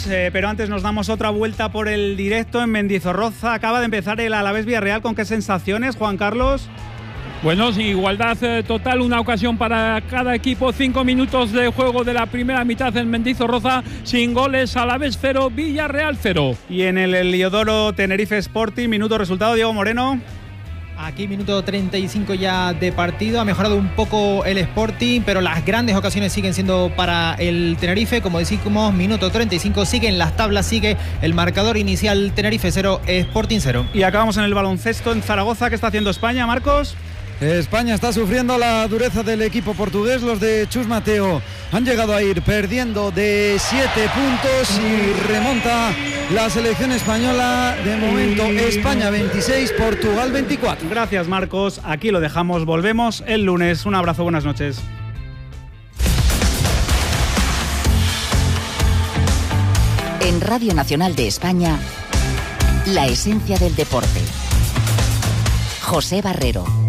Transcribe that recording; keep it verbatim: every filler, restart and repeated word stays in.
Marcos, eh, pero antes nos damos otra vuelta por el directo en Mendizorroza. Acaba de empezar el Alavés Villarreal. ¿Con qué sensaciones, Juan Carlos? Bueno, sin igualdad eh, total, una ocasión para cada equipo, cinco minutos de juego de la primera mitad en Mendizorroza, sin goles, Alavés cero, Villarreal cero. Y en el Heliodoro Tenerife Sporting, minuto resultado, Diego Moreno. Aquí minuto treinta y cinco ya de partido, ha mejorado un poco el Sporting, pero las grandes ocasiones siguen siendo para el Tenerife. Como decimos, minuto treinta y cinco, siguen las tablas, sigue el marcador inicial, Tenerife cero, Sporting cero. Y acabamos en el baloncesto en Zaragoza. ¿Qué está haciendo España, Marcos? España está sufriendo la dureza del equipo portugués. Los de Chus Mateo han llegado a ir perdiendo de siete puntos y remonta la selección española. De momento, España veintiséis, Portugal veinticuatro. Gracias, Marcos. Aquí lo dejamos. Volvemos el lunes. Un abrazo, buenas noches. En Radio Nacional de España, la esencia del deporte. José Barrero.